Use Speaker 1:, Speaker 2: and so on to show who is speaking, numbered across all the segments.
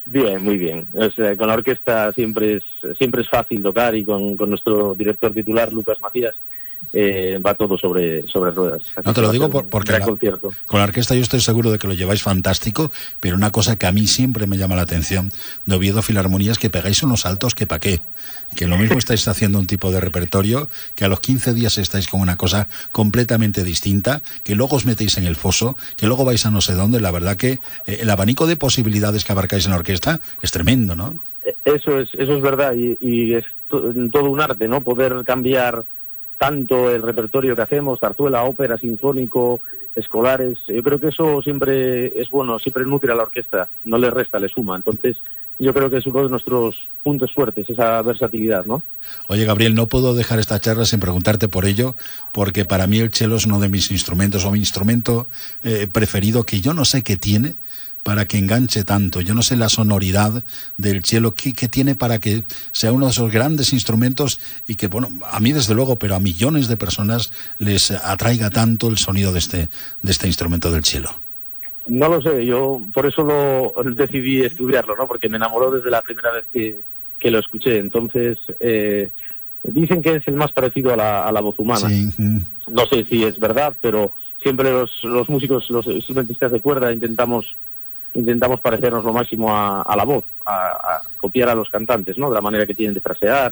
Speaker 1: Bien, muy bien. O sea, con la orquesta siempre es fácil tocar, y con nuestro director titular, Lucas Macías, va todo sobre ruedas.
Speaker 2: No te lo digo porque con la orquesta yo estoy seguro de que lo lleváis fantástico, pero una cosa que a mí siempre me llama la atención de Oviedo Filarmonía es que pegáis unos saltos que pa' qué. Que lo mismo estáis haciendo un tipo de repertorio, que a los 15 días estáis con una cosa completamente distinta, que luego os metéis en el foso, que luego vais a no sé dónde. La verdad que el abanico de posibilidades que abarcáis en la orquesta es tremendo, ¿no?
Speaker 1: Eso es verdad, y es todo un arte, ¿no? Poder cambiar tanto el repertorio que hacemos, zarzuela, ópera, sinfónico, escolares. Yo creo que eso siempre es bueno, siempre nutre a la orquesta, no le resta, le suma. Entonces, yo creo que es uno de nuestros puntos fuertes, esa versatilidad, ¿no?
Speaker 2: Oye, Gabriel, no puedo dejar esta charla sin preguntarte por ello, porque para mí el cello es uno de mis instrumentos, o mi instrumento preferido, que yo no sé qué tiene para que enganche tanto. Yo no sé la sonoridad del cello, qué tiene para que sea uno de esos grandes instrumentos y que, bueno, a mí desde luego, pero a millones de personas les atraiga tanto el sonido de este instrumento del cello.
Speaker 1: No lo sé, yo por eso decidí estudiarlo, ¿no? Porque me enamoró desde la primera vez que lo escuché. Entonces, dicen que es el más parecido a la voz humana.
Speaker 2: Sí.
Speaker 1: No sé si es verdad, pero siempre los músicos, los instrumentistas de cuerda intentamos parecernos lo máximo a la voz, a copiar a los cantantes, ¿no? De la manera que tienen de frasear,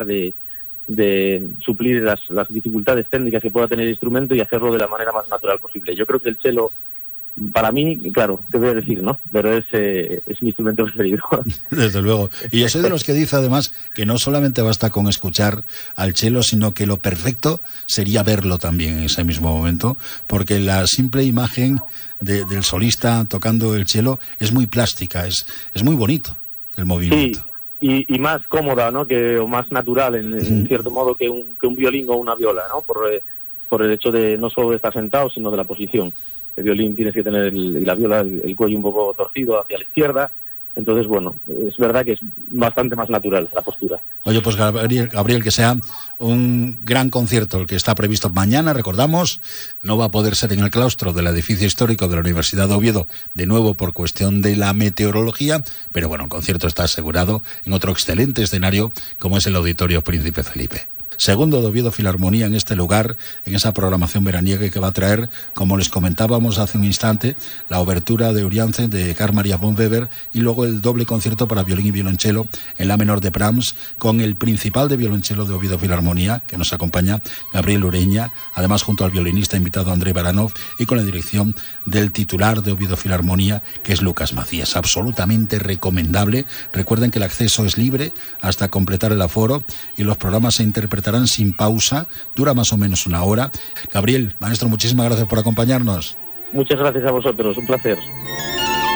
Speaker 1: de suplir las dificultades técnicas que pueda tener el instrumento y hacerlo de la manera más natural posible. Yo creo que el cello, para mí, claro, te voy a decir, ¿no? Pero es mi instrumento preferido.
Speaker 2: Desde luego. Y yo soy de los que dice además que no solamente basta con escuchar al cello, sino que lo perfecto sería verlo también en ese mismo momento, porque la simple imagen del solista tocando el cello es muy plástica, es muy bonito el movimiento.
Speaker 1: Sí, y más cómoda, ¿no? O más natural, en cierto modo, que un violín o una viola, ¿no? Por el hecho de no solo de estar sentado, sino de la posición. El violín tienes que tener, y la viola, el cuello un poco torcido hacia la izquierda. Entonces, bueno, es verdad que es bastante más natural la postura.
Speaker 2: Oye, pues Gabriel, que sea un gran concierto el que está previsto mañana, recordamos, no va a poder ser en el claustro del edificio histórico de la Universidad de Oviedo, de nuevo por cuestión de la meteorología, pero bueno, el concierto está asegurado en otro excelente escenario como es el Auditorio Príncipe Felipe. Segundo de Oviedo Filarmonía en este lugar, en esa programación veraniega que va a traer, como les comentábamos hace un instante, la obertura de Uriance de Carl Maria von Weber y luego el doble concierto para violín y violonchelo en la menor de Brahms con el principal de violonchelo de Oviedo Filarmonía, que nos acompaña, Gabriel Ureña, además junto al violinista invitado Andrei Baranov y con la dirección del titular de Oviedo Filarmonía, que es Lucas Macías. Absolutamente recomendable. Recuerden que el acceso es libre hasta completar el aforo y los programas se interpretan sin pausa, dura más o menos una hora. Gabriel, maestro, muchísimas gracias por acompañarnos.
Speaker 1: Muchas gracias a vosotros, un placer.